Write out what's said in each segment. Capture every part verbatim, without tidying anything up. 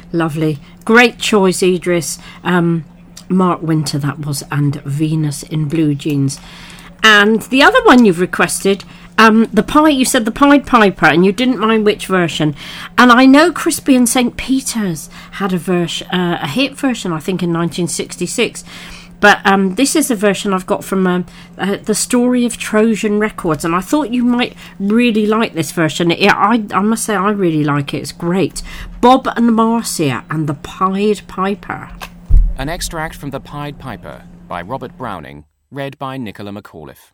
Lovely. Great choice, Idris. Um, Mark Winter, that was, and Venus in Blue Jeans. And the other one you've requested, um, the pie, you said the Pied Piper, and you didn't mind which version. And I know Crispy and Saint Peter's had a version, uh, a hit version, I think, in nineteen sixty-six. But um, this is a version I've got from um, uh, the Story of Trojan Records, and I thought you might really like this version. It, I, I must say, I really like it. It's great. Bob and Marcia and the Pied Piper. An extract from The Pied Piper by Robert Browning, read by Nicola McAuliffe.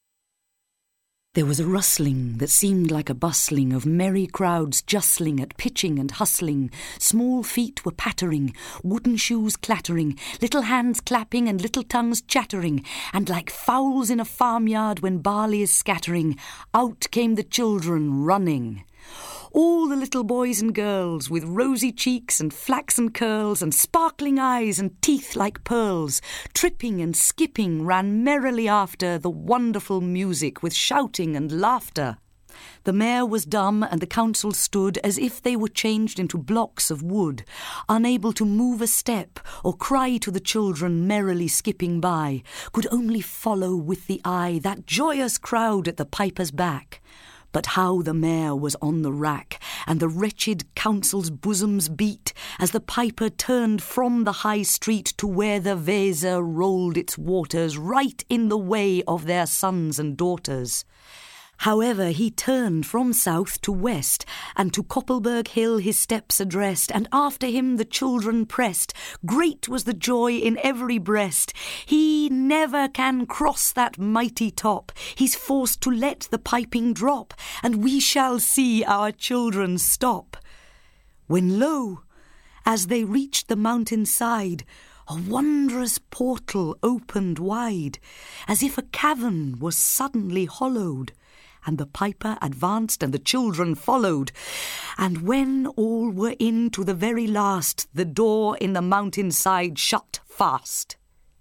There was a rustling that seemed like a bustling of merry crowds justling at pitching and hustling. Small feet were pattering, wooden shoes clattering, little hands clapping and little tongues chattering, and like fowls in a farmyard when barley is scattering, out came the children running. All the little boys and girls, with rosy cheeks and flaxen curls and sparkling eyes and teeth like pearls, tripping and skipping, ran merrily after the wonderful music with shouting and laughter. The mayor was dumb and the council stood as if they were changed into blocks of wood, unable to move a step or cry to the children merrily skipping by, could only follow with the eye that joyous crowd at the piper's back. But how the mayor was on the rack, and the wretched council's bosoms beat, as the piper turned from the high street to where the Weser rolled its waters right in the way of their sons and daughters. However, he turned from south to west, and to Koppelberg Hill his steps addressed, and after him the children pressed. Great was the joy in every breast. He never can cross that mighty top. He's forced to let the piping drop, and we shall see our children stop. When lo, as they reached the mountain side, a wondrous portal opened wide, as if a cavern was suddenly hollowed. And the piper advanced and the children followed. And when all were in to the very last, the door in the mountainside shut fast.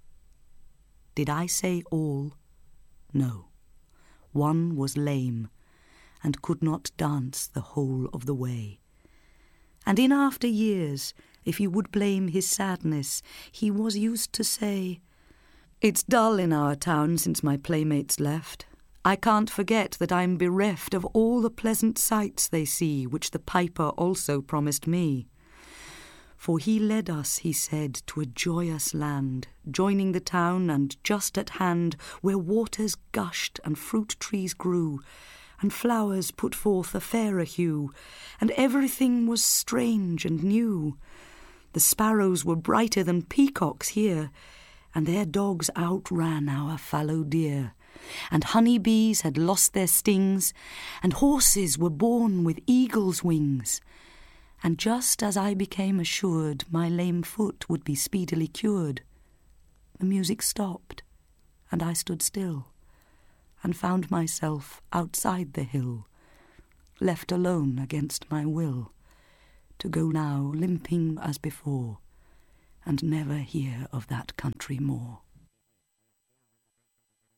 Did I say all? No. One was lame and could not dance the whole of the way. And in after years, if you would blame his sadness, he was used to say, "It's dull in our town since my playmates left. I can't forget that I'm bereft of all the pleasant sights they see, which the piper also promised me. For he led us, he said, to a joyous land, joining the town and just at hand, where waters gushed and fruit trees grew, and flowers put forth a fairer hue, and everything was strange and new. The sparrows were brighter than peacocks here, and their dogs outran our fallow deer. And honey bees had lost their stings, and horses were born with eagle's wings. And just as I became assured my lame foot would be speedily cured, the music stopped, and I stood still, and found myself outside the hill, left alone against my will, to go now limping as before, and never hear of that country more.